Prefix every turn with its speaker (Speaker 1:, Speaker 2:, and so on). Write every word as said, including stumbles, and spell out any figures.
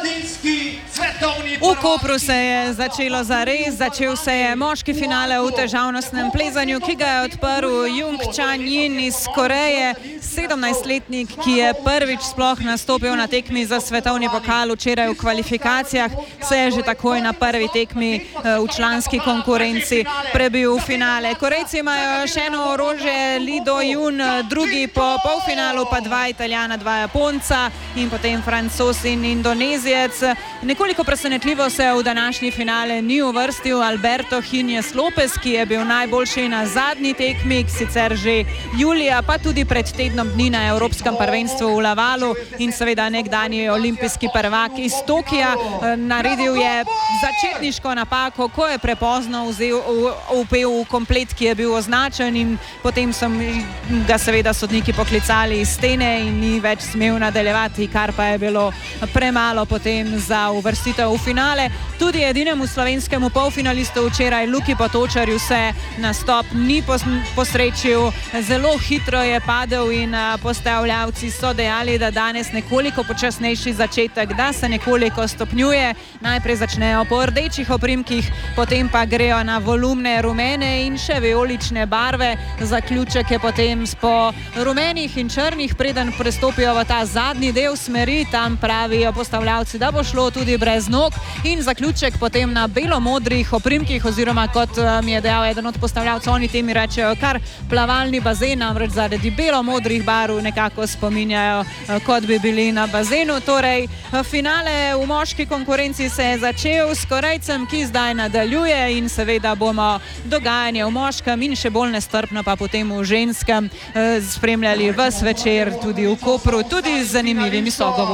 Speaker 1: mladinski svetovni
Speaker 2: V Kopru se je začelo zares, začel se je moški finale v težavnostnem plezanju, ki ga je odprl Jung Chan-Yin iz Koreje, sedemnajstletnik, ki je prvič sploh nastopil na tekmi za svetovni pokal včeraj v kvalifikacijah, se je že takoj na prvi tekmi v članski konkurenci prebil v finale. Korejci imajo še eno orožje, Lee Do-Jun, drugi po polfinalu, pa dva Italijana, dva Japonca in potem Francoz in Indonezijec. Nekoliko presenetljivo se v današnji finale ni uvrstil Alberto Hinjes Lopez, ki je bil najboljši na zadnji tekmi, sicer že julija, pa tudi pred tednom dni na Evropskem prvenstvu v Lavalu in seveda nekdanji olimpijski prvak iz Tokija. Naredil je začetniško napako, ko je prepozno vzel upel v komplet, ki je bil označen, in potem so ga seveda sodniki poklicali iz stene in ni več smel nadaljevati, kar pa je bilo premalo potem za uvrstitev v finale. Tudi edinemu slovenskemu polfinalistu včeraj, Luki Potočarju, se nastop ni posrečil, zelo hitro je padel in postavljavci so dejali, da danes nekoliko počasnejši začetek, da se nekoliko stopnjuje. Najprej začnejo po rdečih oprimkih, potem pa grejo na volumne rumene in še vijolične barve. Zaključek je potem po rumenih in črnih, preden prestopijo v ta zadnji del smeri. Tam pravijo postavljavci, da bo šlo tudi brez nog, in zaključek potem na belo-modrih oprimkih, oziroma kot mi je dejal eden od postavljavcev, oni temi rečejo kar plavalni bazen, namreč zaradi belo-modrih barv nekako spominjajo, kot bi bili na bazenu. Torej, finale v moški konkurenci se je začel s Korejcem, ki zdaj nadaljuje, in seveda bomo dogajanje v moškem in še bolj nestrpno pa potem v ženskem spremljali ves večer tudi v Kopru, tudi z zanimivimi sogovori.